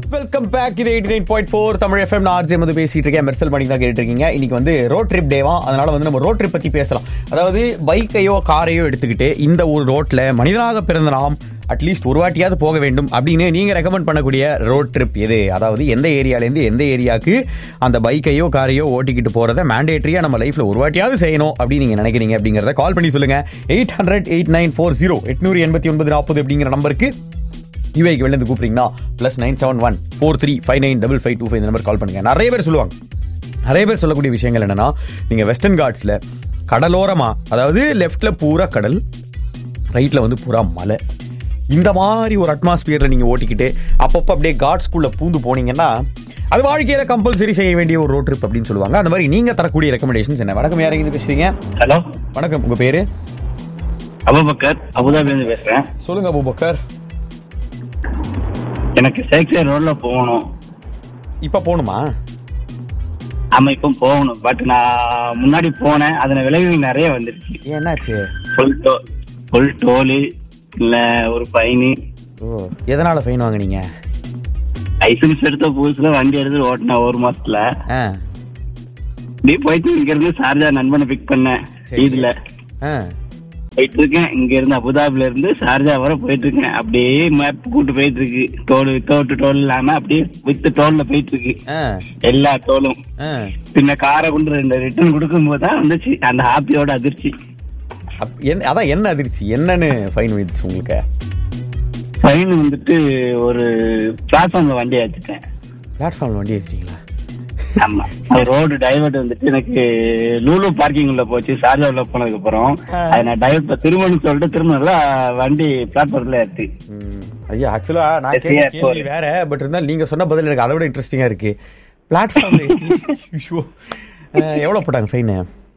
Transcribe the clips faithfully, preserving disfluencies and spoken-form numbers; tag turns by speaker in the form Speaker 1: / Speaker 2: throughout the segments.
Speaker 1: Welcome back. இது eighty nine point four Tamil FM. நான் RJ மது பேசிட்டு இருக்கேன். மெர்சல் மணி தான் கேட்டு இருக்கீங்க. இன்னைக்கு வந்து ரோட் ட்ரிப் டேவா, அதனால வந்து நம்ம ரோட் ட்ரிப் பத்தி பேசலாம். அதாவது பைக்கையோ காரையோ எடுத்துக்கிட்டு இந்த ஒரு ரோட்ல மனிதனாக பிறந்த நாம் அட்லீஸ்ட் ஒரு வாட்டியாவது போக வேண்டும் அப்படின்னு நீங்க ரெக்கமெண்ட் பண்ணக்கூடிய ரோட் ட்ரிப் எது? அதாவது எந்த ஏரியாலேருந்து எந்த ஏரியாவுக்கு அந்த பைக்கையோ காரையோ ஓட்டிக்கிட்டு போறதை மேண்டேட்டரியா நம்ம லைஃப்ல ஒரு வாட்டியாவது செய்யணும் அப்படின்னு நீங்க நினைக்கிறீங்க அப்படிங்கறத கால் பண்ணி சொல்லுங்க. Eight hundred eight nine four zero எட்நூறு எண்பத்தி ஒன்பது நாற்பது அப்படிங்கிற நம்பருக்கு யூஏக்கு வெளில இருந்து கூப்பிட்டீங்கன்னா plus nine seven one four three five nine double five two five இந்த நம்பர் கால் பண்ணுங்க. நிறைய பேர் சொல்லுவாங்க, நிறைய பேர் சொல்லக்கூடிய விஷயங்கள் என்னன்னா, நீங்க வெஸ்டர்ன் காட்ஸ்ல கடலோரமா, அதாவது லெஃப்ட்ல பூரா கடல், ரைட்ல வந்து பூரா மலை, இந்த மாதிரி ஒரு அட்மாஸ்பியர்ல நீங்க ஓட்டிக்கிட்டு அப்பப்போ அப்படியே காட்ஸ்குள்ள பூந்து போனீங்கன்னா அது வாழ்க்கையில கம்பல்சரி செய்ய வேண்டிய ஒரு ரோட் ட்ரிப் அப்படின்னு சொல்லுவாங்க. அந்த மாதிரி நீங்க தரக்கூடிய ரெக்கமெண்டேஷன்ஸ் என்ன? வணக்கம், யார் இருந்து பேசுறீங்க?
Speaker 2: ஹலோ,
Speaker 1: வணக்கம். உங்க பேரு?
Speaker 2: அபுபக்கர், அபுதாபில இருந்து பேசுறேன்.
Speaker 1: சொல்லுங்க அபுபக்கர்.
Speaker 2: எனக்கு சேக்ஷன் ரோட்ல போகணும்.
Speaker 1: இப்ப போகணுமா?
Speaker 2: ஆமா, இப்ப போகணும். பட் நான் முன்னாடி போனேன், அதன விளைவுகள் நிறைய வந்துருச்சு.
Speaker 1: என்னாச்சு?
Speaker 2: ஃபுல் டோலு இல்ல ஒரு ஃபைனு.
Speaker 1: ஓ, எதனால ஃபைன் வாங்குனீங்க?
Speaker 2: லைசன்ஸ் எடுத்த புதுசுல வண்டி எடுத்து ஓட்டினேன் ஒரு மாசத்துல. நீ போயிட்டு இங்க இருந்து சார்ஜா நண்பனை பிக் பண்ணேன். இதுல போயிட்டு இருக்கேன், இங்க இருந்து அபுதாபில இருந்து சார்ஜா வர போயிட்டு இருக்கேன். அப்படியே மேப் கூட்டு போயிட்டு இருக்கு. டோல் வித்தவுட் டோல் இல்லாம அப்படியே வித் டோல்ல போயிட்டு இருக்கு எல்லா டோலும். பின்ன காரை கொண்டு ரெண்டு ரிட்டர்ன் கொடுக்கும் போதுதான் வந்துச்சு அந்த ஹாப்பியோட அதிர்ச்சி.
Speaker 1: அதான் என்ன அதிர்ச்சி? என்னன்னு ஃபைன் வந்துச்சு உங்களுக்கு?
Speaker 2: ஃபைன் வந்துட்டு ஒரு பிளாட்ஃபார்ம்ல வண்டி ஏற்றிட்டேன்.
Speaker 1: பிளாட்ஃபார்ம்ல வண்டி ஏற்றிட்டீங்களா?
Speaker 2: ஆமா, ரோடு டைவர்ட் வந்துட்டு எனக்கு லூலு பார்க்கிங் உள்ள போச்சு. சார்ஜா உள்ள போனதுக்கு அப்புறம் அதை நான் டைவர்ட் திரும்பணும்னு சொல்லிட்டு திரும்ப வண்டி பிளாட்ஃபார்ம்ல ஏற்றி.
Speaker 1: ஐயா, ஆக்சுவலா நான் கேள்வி வேற, பட் இருந்தாலும் நீங்க சொன்ன பதில் எனக்கு அதை விட இன்ட்ரெஸ்டிங்கா இருக்கு. பிளாட்ஃபார்ம்ல எவ்வளவு போட்டாங்க ஃபைன்?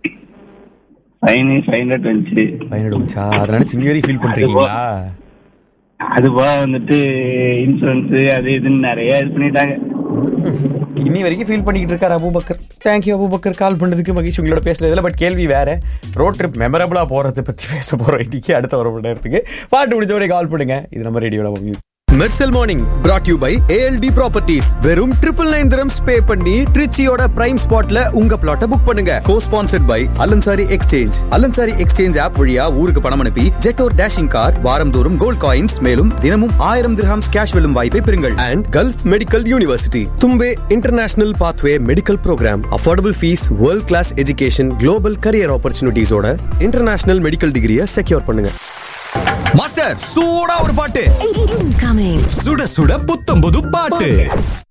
Speaker 2: ஃபைன் ஃபைவ் ஹண்ட்ரட் வந்துச்சு.
Speaker 1: ஃபைவ் ஹண்ட்ரட் வந்துச்சா? அதை நினைச்சு இங்க வரைக்கும் ஃபீல் பண்றீங்களா?
Speaker 2: அது போக வந்துட்டு இன்சூரன்ஸ் அது இதுன்னு நிறைய இது பண்ணிட்டாங்க.
Speaker 1: இன்னி வரைக்கும் ஃபீல் பண்ணிக்கிட்டு இருக்காரு அபுபக்கர். தேங்க்யூ அபுபக்கர், கால் பண்ணதுக்கு மகிழ்ச்சி உங்களோட பேசுனதுல. பட் கேள்வி வேற, ரோட் ட்ரிப் மெமரபிளா போறதை பத்தி பேச போறோம் இன்னைக்கு. அடுத்த ஒரு மணி நேரத்துக்கு பாட்டு முடிச்சோடய கால் பண்ணுங்க. இது நம்ம ரேடியோல music.
Speaker 3: Mersal morning brought you by A L D properties. வெறும் ட்ரிபிள் நைன் திரம்ஸ் பே பண்ணி ட்ரிச்சியோட பிரைம் ஸ்பாட்ல உங்க பிளாட்டை புக் பண்ணுங்க. கோ sponsored by அலன்சாரி exchange. அலன்சாரி exchange app வழியா ஊருக்கு பணம் அனுப்பி ஜெட்டோர் டேஷிங் கார், வாரந்தோறும் கோல்ட் காயின்ஸ், மேலும் தினமும் ஆயிரம் திர்ஹாம்ஸ் கேஷ் வெல்லும் வாய்ப்பை பெறுங்கள். And gulf medical university, Thumbay international pathway medical program, affordable fees, world class education, global career ஆப்பர்ச்சுனிட்டிஸோட international medical டிகிரியை செக்யூர் பண்ணுங்க. மாஸ்டர், சூடா ஒரு பாட்டு. சுட சுட புத்தம் புது பாட்டு.